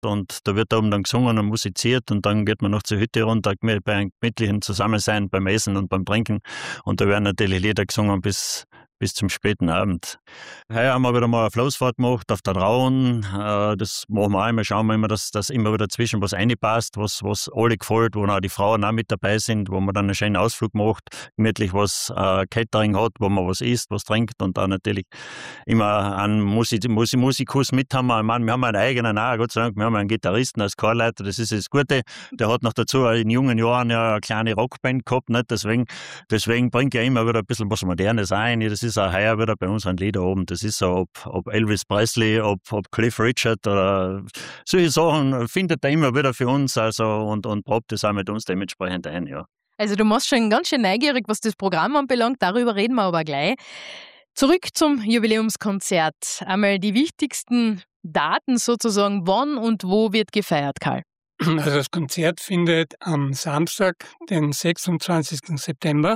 und da wird da oben dann gesungen und musiziert und dann geht man noch zur Hütte runter bei einem gemütlichen Zusammensein beim Essen und beim Trinken und da werden natürlich Lieder gesungen bis zum späten Abend. Heuer haben wir wieder mal eine Floßfahrt gemacht auf der Traun. Das machen wir auch immer, schauen wir immer, dass immer wieder zwischen was reinpasst, was alle gefällt, wo auch die Frauen auch mit dabei sind, wo man dann einen schönen Ausflug macht, gemütlich was Catering hat, wo man was isst, was trinkt und auch natürlich immer einen Musikus mit haben. Ich meine, wir haben einen eigenen auch, Gott sei Dank, wir haben einen Gitarristen als Chorleiter, das ist das Gute. Der hat noch dazu in jungen Jahren ja eine kleine Rockband gehabt, nicht? Deswegen bringt er immer wieder ein bisschen was Modernes ein. Das ist auch heuer wieder bei uns ein Lied oben. Das ist so, ob Elvis Presley, ob Cliff Richard oder solche Sachen findet er immer wieder für uns und probt das auch mit uns dementsprechend ein, ja. Also du machst schon ganz schön neugierig, was das Programm anbelangt, darüber reden wir aber gleich. Zurück zum Jubiläumskonzert. Einmal die wichtigsten Daten sozusagen, wann und wo wird gefeiert, Karl? Also das Konzert findet am Samstag, den 26. September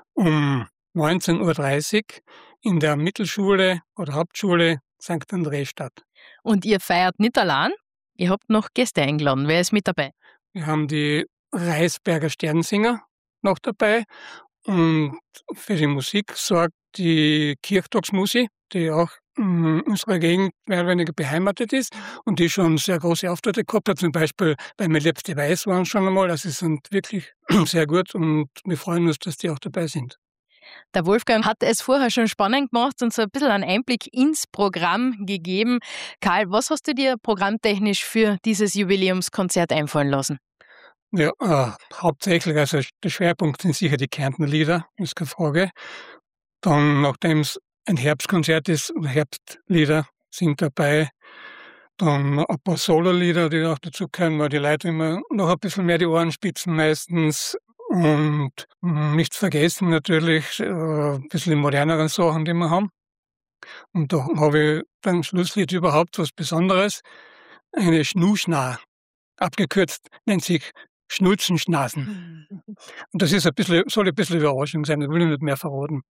um 19.30 Uhr in der Mittelschule oder Hauptschule St. André statt. Und ihr feiert nicht allein, ihr habt noch Gäste eingeladen. Wer ist mit dabei? Wir haben die Reisberger Sternsinger noch dabei und für die Musik sorgt die Kirchtagsmusik, die auch in unserer Gegend mehr oder weniger beheimatet ist und die schon sehr große Auftritte gehabt hat. Zum Beispiel bei Mein Liebste Weiß waren schon einmal. Also sie sind wirklich sehr gut und wir freuen uns, dass die auch dabei sind. Der Wolfgang hat es vorher schon spannend gemacht und so ein bisschen einen Einblick ins Programm gegeben. Karl, was hast du dir programmtechnisch für dieses Jubiläumskonzert einfallen lassen? Ja, hauptsächlich, also der Schwerpunkt sind sicher die Kärntnerlieder, ist keine Frage. Dann, nachdem es ein Herbstkonzert ist, Herbstlieder sind dabei. Dann ein paar Sololieder, die auch dazu gehören, weil die Leute immer noch ein bisschen mehr die Ohren spitzen meistens. Und nicht vergessen natürlich ein bisschen die moderneren Sachen, die wir haben. Und da habe ich beim Schlusslied überhaupt was Besonderes. Eine Schnuschna, abgekürzt nennt sich Schnulzenschnasen. Und das ist soll ein bisschen Überraschung sein, das will ich nicht mehr verraten.